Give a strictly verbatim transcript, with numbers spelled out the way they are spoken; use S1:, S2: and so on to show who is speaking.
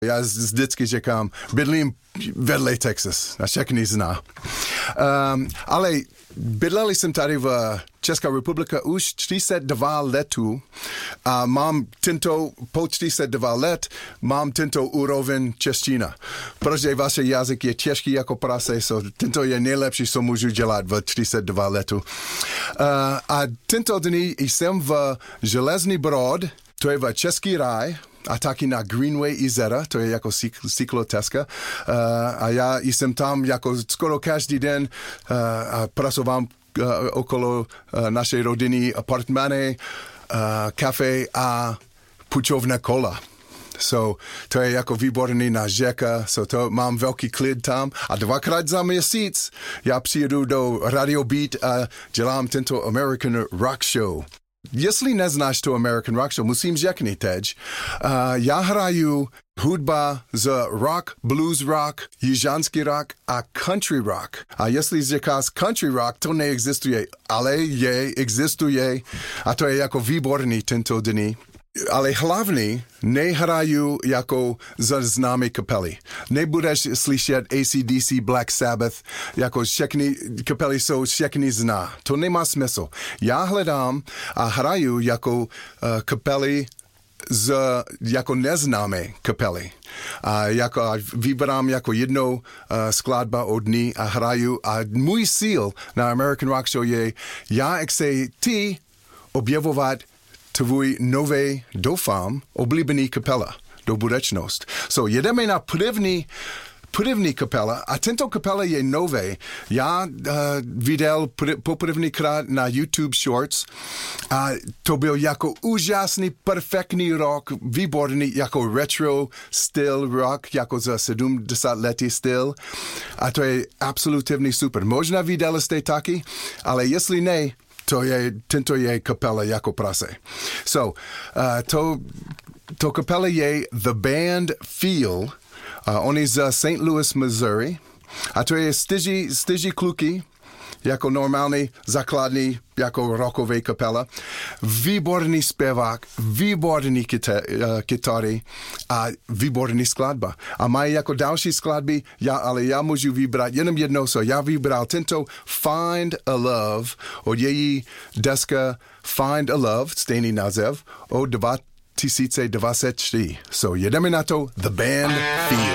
S1: Já vždycky říkám, bydlím vedle Texas, a všechny zná. Um, ale bydlel jsem tady v Česká republika už čtyřicet dva letů a mám tento, po čtyřicet dva let, mám tento úroveň čeština. Protože váš jazyk je těžký jako prase, so tento je nejlepší, co můžu dělat v čtyřicet dva letů. Uh, a tento dny jsem v Železný Brod, to je v Český ráj, a taky na Greenway Izera, to je jako cykloteska. Uh, a já jsem tam jako skoro každý den uh, a pracovám uh, okolo uh, naší rodiny, apartmány, uh, kafe a půjčovna kola. So, to je jako výborný na řeka, so to mám velký klid tam a dvakrát za měsíc já přijedu do Radio Beat a dělám tento American Rock Show. Jestli neznáš to American Rock Show, musím řeknit teď. Uh, já hraju hudba z rock, blues rock, jižanský rock a country rock. A jestli říkáš country rock, to neexistuje, ale je, existuje a to je jako výborný tento dny. Ale hlavně nehraju jako za známé kapely. Nebudeš slyšet A C D C, Black Sabbath, jako všechny kapely jsou všechny zná. To nemá smysl. Já hledám a hraju jako uh, kapely z, jako neznámé kapely. A jako a vybrám jako jednou uh, skladba od ní a hraju a můj cíl na American Rock Show je, já chci ty objevovat tvůj nový, doufám, oblíbený kapela do budoucnost. So, jedeme na první, první kapela a tento kapela je nový. Já uh, viděl pr- poprvníkrát na YouTube Shorts a to byl jako úžasný, perfektní rock, výborný, jako retro styl rock, jako za sedmdesát letý styl a to je absolutně super. Možná viděli jste taky, ale jestli ne, to je, tento je kapela jako prase. So, uh, to, to kapela je The Band Feel. Uh, oni z Saint Louis, Missouri. A to je styží, styží kluky, jako normální základní, jako rockové kapela. Výborný zpěvák, výborný kyta, uh, kytary a výborný skladba. A mají jako další skladby, já, ale já můžu vybrat jenom jednou, so já vybral tento Find a Love od její deska Find a Love, stejný název, od dva tisíce dvacet čtyři. So jedeme na to, The Band Feel.